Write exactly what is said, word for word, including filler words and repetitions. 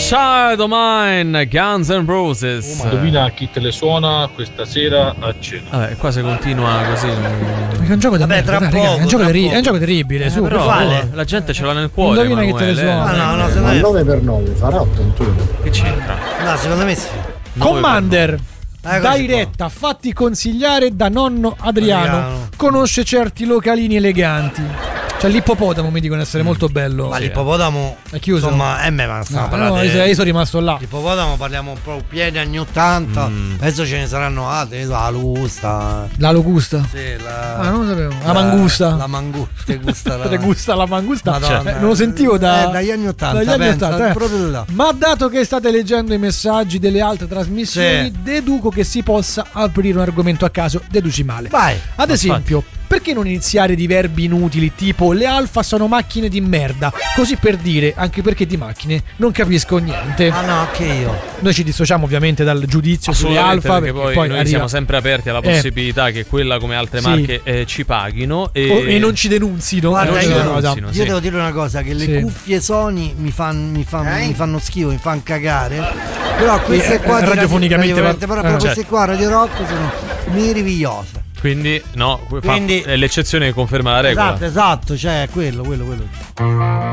Child of Mine, Guns N' Roses. Oh, indovina chi te le suona questa sera a cena. Vabbè, qua se continua così. È un gioco da Vabbè, tra merda, poco, raga, è un gioco, tra terri- poco. è un gioco terribile. Eh, su, però per favore. la gente ce l'ha nel cuore. Indovina chi te le Emanuele. suona. Ah, no, no, se Ma no, nove per nove farà ottantuno. Che c'entra? no, secondo me sì. Commander. Eccoci Dai qua. retta, fatti consigliare da nonno Adriano. Adriano. Conosce certi localini eleganti. Cioè l'ippopotamo mi dicono essere molto bello. Ma l'ippopotamo È chiuso? insomma, eh, me ma stiamo No, parlando no, di- io io sono rimasto là. l'ippopotamo parliamo proprio pieni anni ottanta. Mm. Adesso ce ne saranno altre, la lusta. La locusta. Sì, la, Ah, non lo sapevo. La mangusta. La mangusta. Te gusta la Te gusta la mangusta? Madonna. Eh, non lo sentivo da, Eh, dagli anni ottanta, dagli anni pensa, ottanta, eh. proprio là. Ma dato che state leggendo i messaggi delle altre trasmissioni, Sì. deduco che si possa aprire un argomento a caso. Deduci male. Vai. Ad esempio, perché non iniziare di verbi inutili tipo le alfa sono macchine di merda? Così per dire, anche perché di macchine non capisco niente. Ah no, che io. Noi ci dissociamo ovviamente dal giudizio sulle Assolutamente, alfa, perché poi, noi arriva- siamo sempre aperti alla Eh. possibilità che quella come altre Sì. marche eh, ci paghino e, o- e non ci denunzino. Guarda, Eh, io- no, no, denunzino, Io sì. devo dire una cosa, che le Sì. cuffie Sony mi, fan- mi, fan- mi fanno schifo, mi fanno cagare. Però queste Eh, qua di radiofonicamente radio- va- radio- però eh, però certo. queste qua Radio Rock sono meravigliose. Quindi no, fa- Quindi- è l'eccezione che conferma la regola. Esatto, esatto, cioè quello, quello, quello.